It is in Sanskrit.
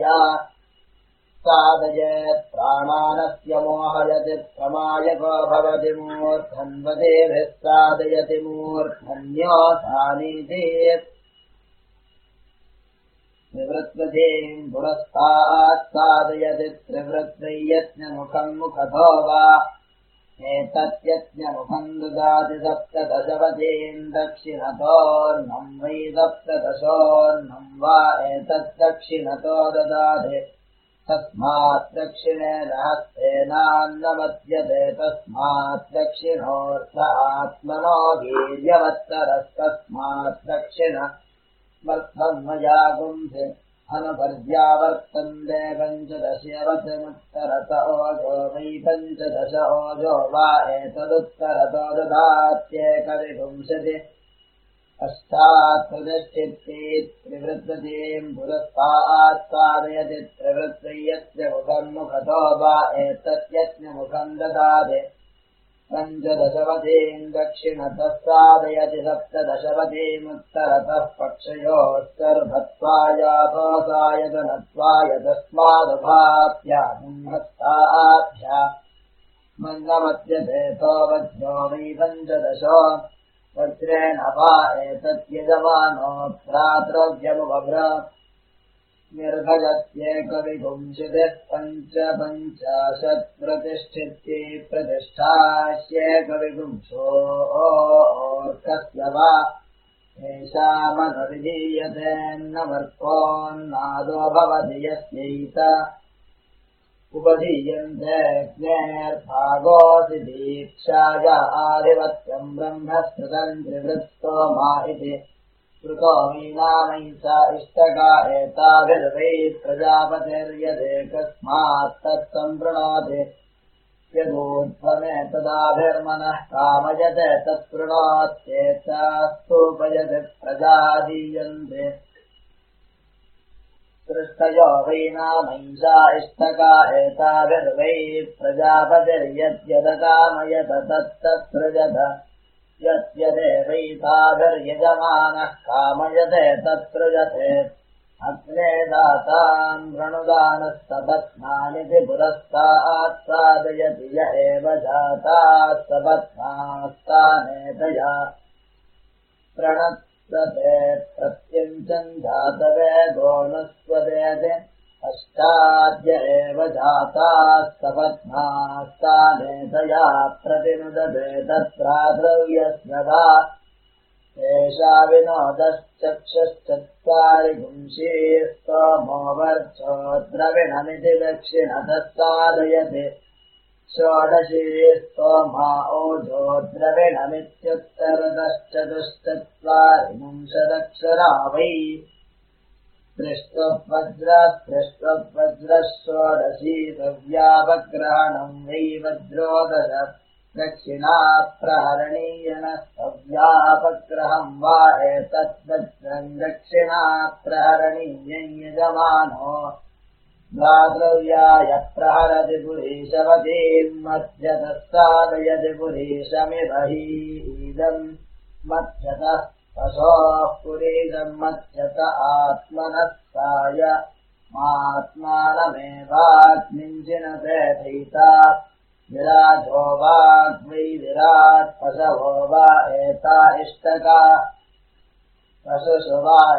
प्रमाया साधयेत् प्राणानस्य मोहयति प्रमायको भवति मूर्धन्वदेभिः साधयति मूर्धन्योऽथानीति त्रिवृत्वतीम् पुरस्तात् साधयति त्रिवृत्तयज्ञमुखम् मुखतो वा एतत्यज्ञमुखम् ददाति सप्तदशवतीम् दक्षिणतोऽर्णम् वै सप्तदशोऽर्णम् वा एतद्दक्षिणतो ददाति तस्मात् दक्षिणे रहस्तेनान्नमद्यते तस्मात् दक्षिणोऽर्थ आत्मनो वीर्यवत्तरस्तस्मात् दक्षिणमर्थमया गुंसे अनुपर्यावर्तन्ते पञ्चदशवतमुत्तरत ओजो वै पञ्चदश ओजो वा एतदुत्तरतो ददात्येकविंशति पश्चात् प्रतिष्ठिते त्रिवृत्ततीम् पुरस्तात् साधयति त्रिवृत्तयज्ञमुखम् मुखतो वा एतद्यज्ञमुखम् ददाति पञ्चदशवतीम् दक्षिणतः साधयति सप्तदशवतीमुत्तरतः पक्षयोश्चर्भत्वायातोसायतनत्वाय तस्मादभाभ्याहस्ताभ्या मन्दमद्यतेतो वज्रो वै पञ्चदशो वज्रेण वा एतद्यजमानो भ्रातृव्यमुभ्र निर्भजत्येकविंशतिः पञ्चपञ्चाशत् प्रतिष्ठिते प्रतिष्ठास्येकविंशोऽर्कस्य वा येषामनुविधीयतेऽन्नमर्कोन्नादो भवति यस्यैत उपधीयन्ते अग्नेर्भागोऽसि दीक्षाया आधिपत्यम् ब्रह्मस्मृतम् त्रिवृत्तो मा इति श्रुतो मीनामयिषा इष्टका एताभिर्वै प्रजापतिर्यदेकस्मात् तत्सम्पृणोति यदूर्ध्वमेतदाभिर्मनः कामयते तत्पृणोत्येतास्तूपयति प्रजादीयन्ते सृष्टयो वै नामैषा इष्टका एताभिर्वै प्रजापतिर्यद्यदकामयत तत्तत्सृजत यद्यदेवैताभिर्यजमानः कामयते तत्सृजते अग्ने दाताम् वृणुदानः सपत्नानिति पुरस्तात् साधयति य एव जाताः सपत्नास्तानेतया प्रणत्सते प्रत्यञ्चम् जातवेदो न स्वदेति अष्टाद्य एव जाताः सपत्नास्तानेतया प्रतिनुदते तत्राद्रव्यस्य वा एषा विनोदश्चक्षुश्चत्वारि गुंशीस्तोमो वर्चो द्रविणमिति दक्षिणतः साधयति षोडशीस्तोमा ओजो द्रविणमित्युत्तरतश्चतुश्चत्वारिंशदक्षरा वै पृष्ठवज्रः षोडशी द्रव्यापग्रहणम् वै वज्रोदश दक्षिणाप्रहरणीयनस्तव्यापग्रहम् वा एतद्वज्रम् दक्षिणाप्रहरणीयम् यजमानो द्वाद्रव्याय प्रहरति पुरीशवतीम् मध्यतः साधयति पुरीशमिव हीदम् मध्यतः पशोः पुरीशम् मध्यत आत्मनः साय आत्मानमेवाग्निञ्जिनते धीता विराजो वाग्वै विराट् पशवो वा एता इष्टका पशुषु वा